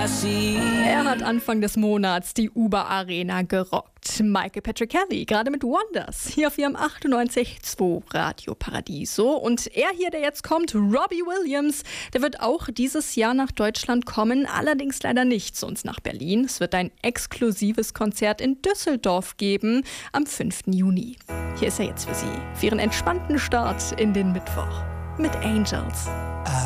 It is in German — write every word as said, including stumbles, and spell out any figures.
I see. Er hat Anfang des Monats die Uber Arena gerockt. Michael Patrick Kelly, gerade mit Wonders, hier auf ihrem achtundneunzig Komma zwei Radio Paradiso. Und er hier, der jetzt kommt, Robbie Williams, der wird auch dieses Jahr nach Deutschland kommen, allerdings leider nicht zu uns nach Berlin. Es wird ein exklusives Konzert in Düsseldorf geben am fünften Juni. Hier ist er jetzt für Sie, für Ihren entspannten Start in den Mittwoch mit Angels.